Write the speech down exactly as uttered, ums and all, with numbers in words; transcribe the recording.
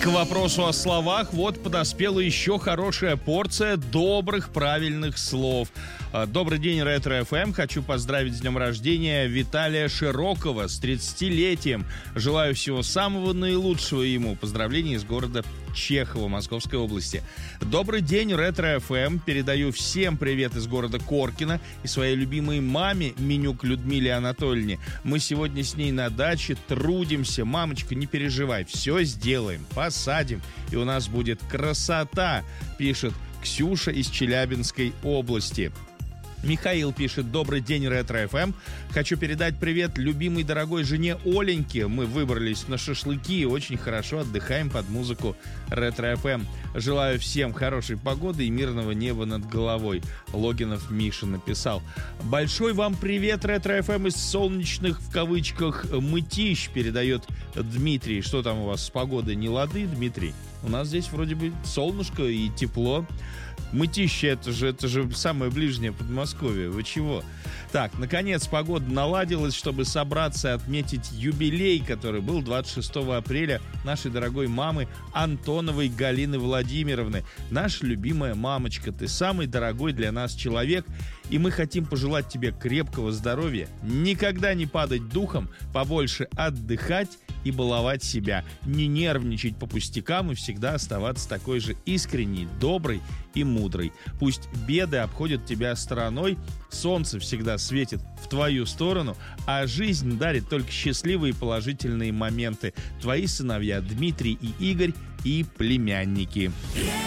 К вопросу о словах, вот подоспела еще хорошая порция добрых, правильных слов. Добрый день, Ретро-эф эм. Хочу поздравить с днем рождения Виталия Широкова с тридцатилетием. Желаю всего самого наилучшего ему. Поздравления из города Чехова, Московской области. Добрый день, Ретро-эф эм. Передаю всем привет из города Коркино и своей любимой маме Менюк Людмиле Анатольевне. Мы сегодня с ней на даче трудимся. Мамочка, не переживай, все сделаем, посадим, и у нас будет красота, пишет Ксюша из Челябинской области. Михаил пишет: добрый день, Ретро-эф эм. Хочу передать привет любимой дорогой жене Оленьке. Мы выбрались на шашлыки и очень хорошо отдыхаем под музыку Ретро-эф эм. Желаю всем хорошей погоды и мирного неба над головой. Логинов Миша написал. Большой вам привет, Ретро-эф эм, из солнечных, в кавычках, мытищ, передает Дмитрий. Что там у вас с погодой? Не лады, Дмитрий? У нас здесь вроде бы солнышко и тепло. Мытище, это же, это же самое ближнее Подмосковье. Вы чего? Так, наконец погода наладилась, чтобы собраться и отметить юбилей, который был двадцать шестого апреля нашей дорогой мамы Антоновой Галины Владимировны. Наша любимая мамочка, ты самый дорогой для нас человек, и мы хотим пожелать тебе крепкого здоровья, никогда не падать духом, побольше отдыхать и баловать себя, не нервничать по пустякам и всегда оставаться такой же искренней, доброй и мудрой. Пусть беды обходят тебя стороной, солнце всегда светит в твою сторону, а жизнь дарит только счастливые и положительные моменты. Твои сыновья Дмитрий и Игорь и племянники.